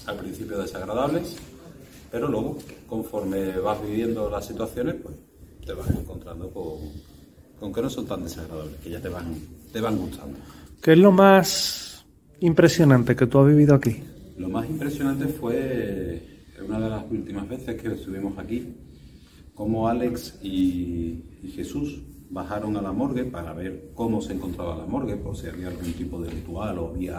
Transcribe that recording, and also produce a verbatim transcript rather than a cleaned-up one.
al principio desagradables, pero luego, conforme vas viviendo las situaciones, pues te vas encontrando con, con que no son tan desagradables, que ya te van, te van gustando. ¿Qué es lo más impresionante que tú has vivido aquí? Lo más impresionante fue una de las últimas veces que estuvimos aquí, cómo Alex y, y Jesús bajaron a la morgue para ver cómo se encontraba la morgue, por si había algún tipo de ritual o había